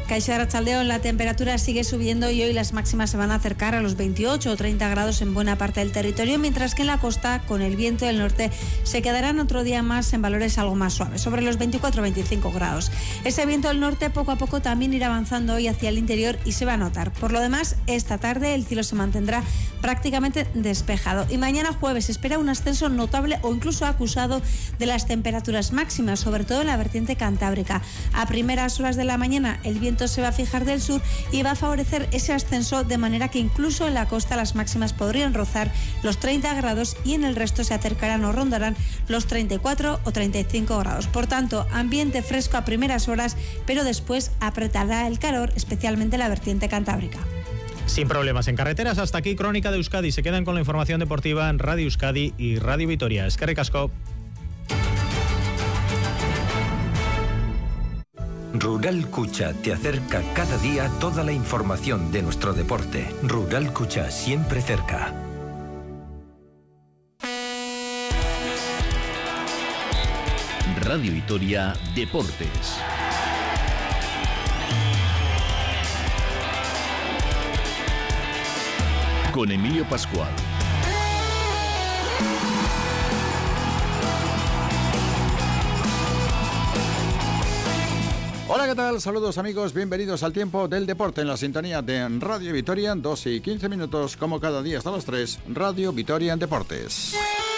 Kaixo Arratsaldeon, la temperatura sigue subiendo y hoy las máximas se van a acercar a los 28 o 30 grados en buena parte del territorio, mientras que en la costa, con el viento del norte, se quedarán otro día más en valores algo más suaves, sobre los 24 o 25 grados. Ese viento del norte poco a poco también irá avanzando hoy hacia el interior y se va a notar. Por lo demás, esta tarde el cielo se mantendrá prácticamente despejado y mañana jueves se espera un ascenso notable o incluso acusado de las temperaturas máximas, sobre todo en la vertiente cantábrica. A primeras horas de la mañana el viento se va a fijar del sur y va a favorecer ese ascenso, de manera que incluso en la costa las máximas podrían rozar los 30 grados y en el resto se acercarán o rondarán los 34 o 35 grados. Por tanto, ambiente fresco a primeras horas, pero después apretará el calor, especialmente en la vertiente cantábrica. Sin problemas en carreteras. Hasta aquí Crónica de Euskadi. Se quedan con la información deportiva en Radio Euskadi y Radio Vitoria. Eskerrik asko. Rural Kucha te acerca cada día toda la información de nuestro deporte. Rural Kucha, siempre cerca. Radio Vitoria Deportes. Con Emilio Pascual. Hola, ¿qué tal? Saludos amigos, bienvenidos al tiempo del deporte en la sintonía de Radio Vitoria, 2 y 15 minutos, como cada día hasta las 3, Radio Vitoria en Deportes.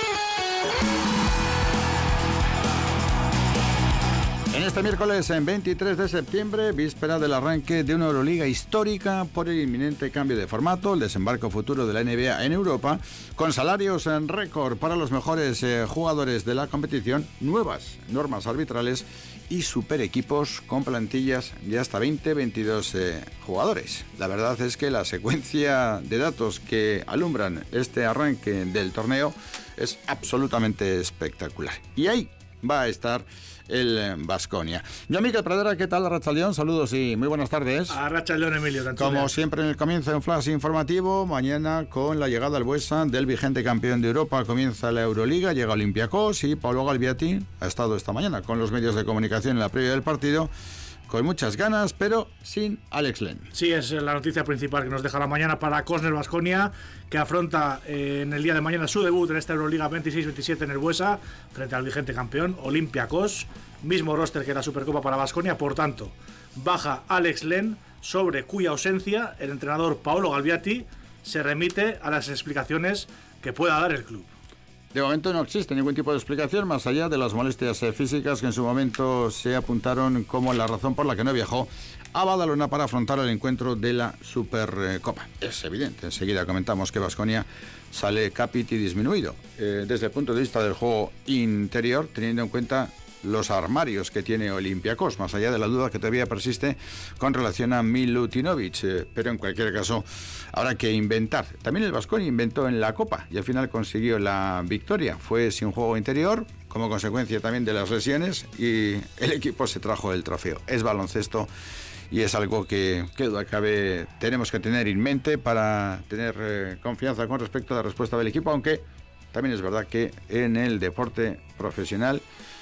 En este miércoles, en 23 de septiembre, víspera del arranque de una Euroliga histórica por el inminente cambio de formato, el desembarco futuro de la NBA en Europa, con salarios en récord para los mejores jugadores de la competición, nuevas normas arbitrales y super equipos con plantillas de hasta 20-22 jugadores. La verdad es que la secuencia de datos que alumbran este arranque del torneo es absolutamente espectacular. Y ahí va a estar el Baskonia. Yo, Miquel Pradera, ¿qué tal? Arratsaldeon, saludos y muy buenas tardes. Arratsaldeon, Emilio. Como siempre en el comienzo, un flash informativo. Mañana, con la llegada al Buesa del vigente campeón de Europa, comienza la Euroliga, llega Olympiacos y Paolo Galbiati ha estado esta mañana con los medios de comunicación en la previa del partido, con muchas ganas, pero sin Alex Len. Sí, es la noticia principal que nos deja la mañana para Cosner Baskonia, que afronta en el día de mañana su debut en esta Euroliga 26-27 en el Buesa, frente al vigente campeón, Olympiacos, mismo roster que la Supercopa para Baskonia. Por tanto, baja Alex Len, sobre cuya ausencia el entrenador Paolo Galbiati se remite a las explicaciones que pueda dar el club. De momento no existe ningún tipo de explicación más allá de las molestias físicas que en su momento se apuntaron como la razón por la que no viajó a Badalona para afrontar el encuentro de la Supercopa. Es evidente, enseguida comentamos que Baskonia sale capiti disminuido desde el punto de vista del juego interior, teniendo en cuenta los armarios que tiene Olympiacos, más allá de la duda que todavía persiste con relación a Milutinovic, pero en cualquier caso habrá que inventar. También el Baskonia inventó en la Copa y al final consiguió la victoria. Fue sin juego interior, como consecuencia también de las lesiones, y el equipo se trajo el trofeo. Es baloncesto y es algo que duda cabe tenemos que tener en mente para tener confianza con respecto a la respuesta del equipo, aunque también es verdad que en el deporte profesional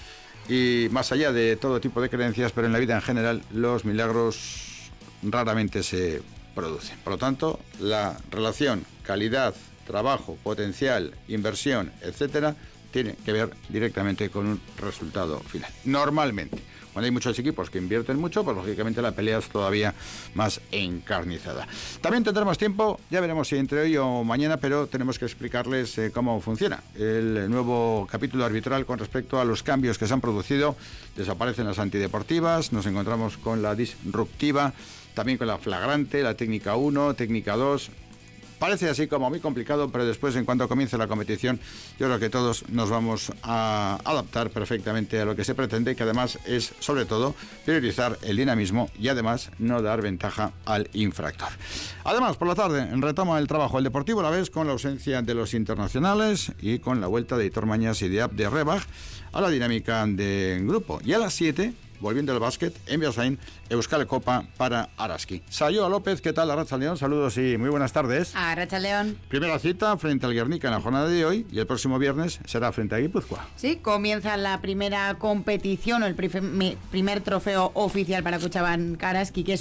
y más allá de todo tipo de creencias, pero en la vida en general, los milagros raramente se producen. Por lo tanto, la relación calidad, trabajo, potencial, inversión, etcétera, tiene que ver directamente con un resultado final. Normalmente, cuando hay muchos equipos que invierten mucho, pues lógicamente la pelea es todavía más encarnizada. También tendremos tiempo, ya veremos si entre hoy o mañana, pero tenemos que explicarles cómo funciona el nuevo capítulo arbitral con respecto a los cambios que se han producido. Desaparecen las antideportivas, nos encontramos con la disruptiva, también con la flagrante, la técnica 1, técnica 2... Parece así como muy complicado, pero después, en cuanto comience la competición, yo creo que todos nos vamos a adaptar perfectamente a lo que se pretende, que además es, sobre todo, priorizar el dinamismo y además no dar ventaja al infractor. Además, por la tarde, retoma el trabajo el Deportivo Alavés con la ausencia de los internacionales y con la vuelta de Aitor Mañas y de Abde Rebach a la dinámica de grupo. Y a las 7... volviendo al básquet, en Beasain, Euskal Copa para Araski. Sayoa López, ¿qué tal? Arratsaldeon, saludos y muy buenas tardes. Arratsaldeon. Primera cita frente al Guernica en la jornada de hoy y el próximo viernes será frente a Guipúzcoa. Sí, comienza la primera competición o el primer trofeo oficial para Kutxabank Araski, que es